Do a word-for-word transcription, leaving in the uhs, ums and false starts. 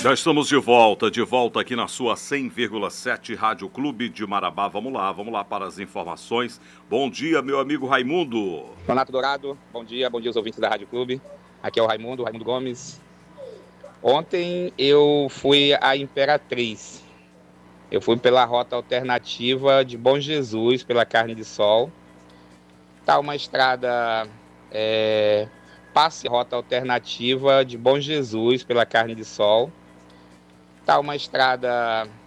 Já estamos de volta, de volta aqui na sua cem vírgula sete Rádio Clube de Marabá. Vamos lá, vamos lá para as informações. Bom dia, meu amigo Raimundo. Renato Dourado, bom dia, bom dia aos ouvintes da Rádio Clube. Aqui é o Raimundo, Raimundo Gomes. Ontem eu fui à Imperatriz. Eu fui pela rota alternativa de Bom Jesus, pela Carne de Sol. Tá uma estrada, é, passe rota alternativa de Bom Jesus, pela Carne de Sol. Tá uma estrada